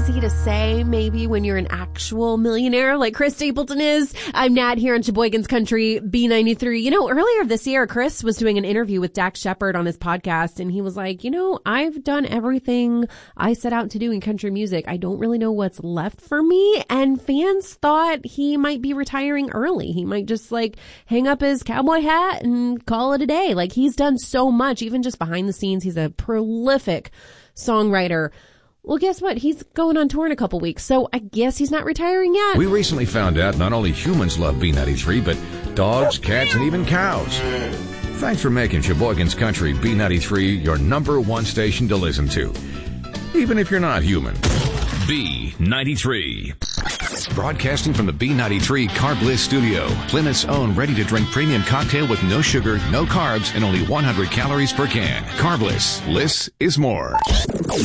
easy to say maybe when you're an actual millionaire like Chris Stapleton is. I'm Nat here on Sheboygan's Country B93. You know, earlier this year, Chris was doing an interview with Dax Shepard on his podcast, and he was like, you know, I've done everything I set out to do in country music. I don't really know what's left for me. And fans thought he might be retiring early. He might just like hang up his cowboy hat and call it a day. Like, he's done so much, even just behind the scenes. He's a prolific songwriter. Well, guess what? He's going on tour in a couple weeks, so I guess he's not retiring yet. We recently found out not only humans love B93, but dogs, cats, and even cows. Thanks for making Sheboygan's Country B93 your number one station to listen to, even if you're not human. B93. Broadcasting from the B93 Carb Bliss studio, Plymouth's own ready-to-drink premium cocktail with no sugar, no carbs, and only 100 calories per can. Carb Bliss. Bliss is more.